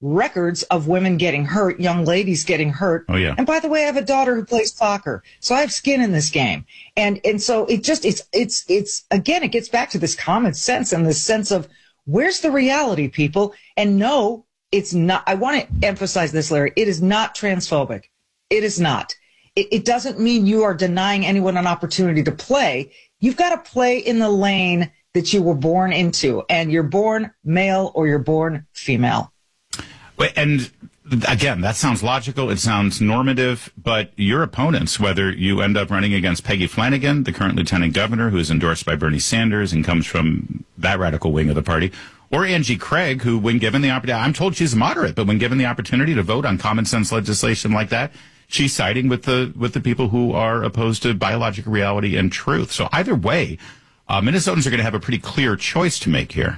records of women getting hurt, young ladies getting hurt. Oh, yeah. And by the way, I have a daughter who plays soccer, so I have skin in this game. And so it's again, it gets back to this common sense and this sense of where's the reality, people? And no, it's not. I want to emphasize this, Larry. It is not transphobic. It is not. It doesn't mean you are denying anyone an opportunity to play. You've got to play in the lane that you were born into, and you're born male or you're born female. And again, that sounds logical. It sounds normative, but your opponents, whether you end up running against Peggy Flanagan, the current lieutenant governor, who is endorsed by Bernie Sanders and comes from that radical wing of the party, or Angie Craig, who, when given the opportunity, I'm told she's moderate, but when given the opportunity to vote on common sense legislation like that, she's siding with the people who are opposed to biological reality and truth. So either way, Minnesotans are going to have a pretty clear choice to make here.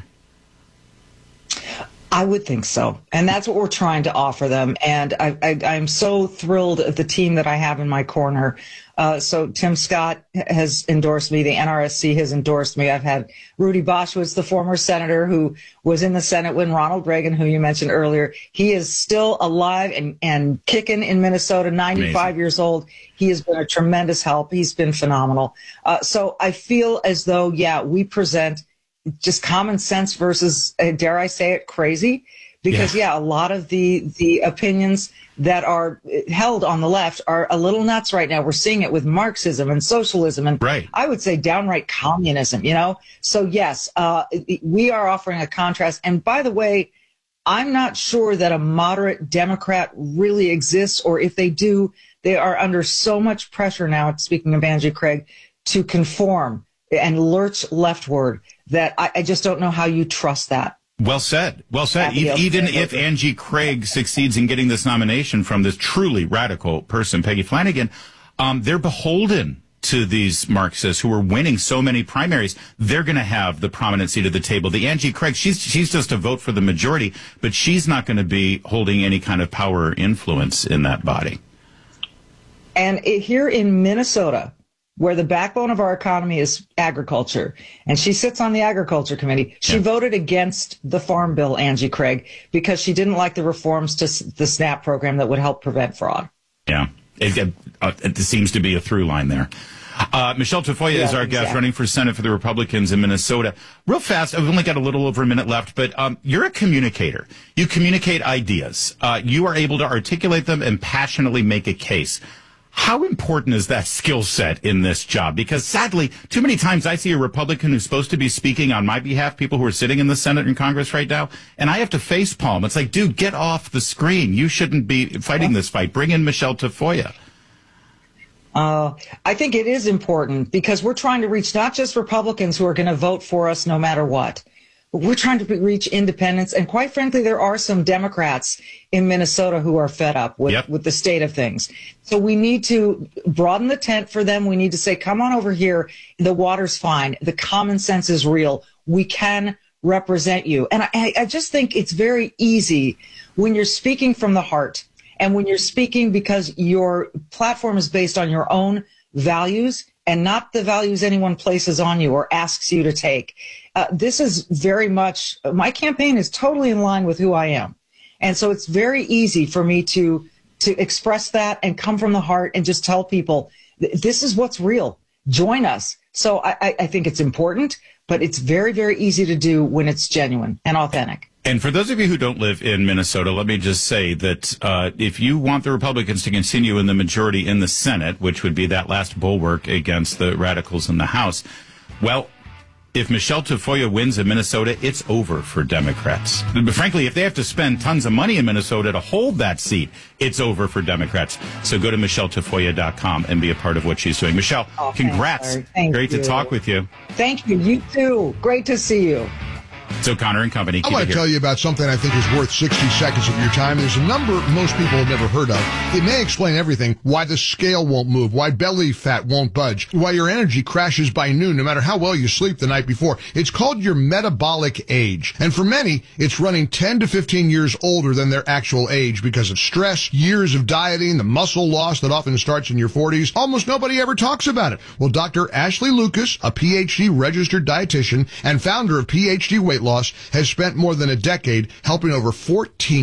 I would think so. And that's what we're trying to offer them. And I'm so thrilled at the team that I have in my corner. So Tim Scott has endorsed me. The NRSC has endorsed me. I've had Rudy Boschwitz, the former senator who was in the Senate when Ronald Reagan, who you mentioned earlier, he is still alive and kicking in Minnesota, 95 Amazing. years old. He has been a tremendous help. He's been phenomenal. So I feel as though, we present just common sense versus, dare I say it, crazy. Because, a lot of the opinions that are held on the left are a little nuts right now. We're seeing it with Marxism and socialism and I would say downright communism, So, yes, we are offering a contrast. And by the way, I'm not sure that a moderate Democrat really exists, or if they do, they are under so much pressure now, speaking of Angie Craig, to conform and lurch leftward that I just don't know how you trust that. Well said. Well said. Even if Angie Craig succeeds in getting this nomination from this truly radical person, Peggy Flanagan, they're beholden to these Marxists who are winning so many primaries. They're going to have the prominent seat at the table. The Angie Craig, she's just a vote for the majority, but she's not going to be holding any kind of power or influence in that body. And here in Minnesota, where the backbone of our economy is agriculture, and she sits on the agriculture committee. She voted against the farm bill, Angie Craig, because she didn't like the reforms to the SNAP program that would help prevent fraud. Yeah, it seems to be a through line there. Michelle Tafoya is our guest, running for Senate for the Republicans in Minnesota. Real fast, I've only got a little over a minute left, but you're a communicator. You communicate ideas. You are able to articulate them and passionately make a case. How important is that skill set in this job? Because sadly, too many times I see a Republican who's supposed to be speaking on my behalf, people who are sitting in the Senate and Congress right now, and I have to facepalm. It's like, dude, get off the screen. You shouldn't be fighting this fight. Bring in Michelle Tafoya. I think it is important because we're trying to reach not just Republicans who are going to vote for us no matter what. We're trying to reach independents. And quite frankly, there are some Democrats in Minnesota who are fed up with the state of things. So we need to broaden the tent for them. We need to say, come on over here. The water's fine. The common sense is real. We can represent you. And I just think it's very easy when you're speaking from the heart and when you're speaking because your platform is based on your own values and not the values anyone places on you or asks you to take. This is very much, my campaign is totally in line with who I am. And so it's very easy for me to express that and come from the heart and just tell people, this is what's real. Join us. So I think it's important, but it's very, very easy to do when it's genuine and authentic. And for those of you who don't live in Minnesota, let me just say that if you want the Republicans to continue in the majority in the Senate, which would be that last bulwark against the radicals in the House, well, if Michelle Tafoya wins in Minnesota, it's over for Democrats. But frankly, if they have to spend tons of money in Minnesota to hold that seat, it's over for Democrats. So go to MichelleTafoya.com and be a part of what she's doing. Michelle, congrats. Great to talk with you. Thank you. You too. Great to see you. So Connor and Company. I want to tell you about something I think is worth 60 seconds of your time. There's a number most people have never heard of. It may explain everything, why the scale won't move, why belly fat won't budge, why your energy crashes by noon no matter how well you sleep the night before. It's called your metabolic age. And for many, it's running 10 to 15 years older than their actual age because of stress, years of dieting, the muscle loss that often starts in your 40s. Almost nobody ever talks about it. Well, Dr. Ashley Lucas, a PhD registered dietitian and founder of PhD Weight Loss, has spent more than a decade helping over 14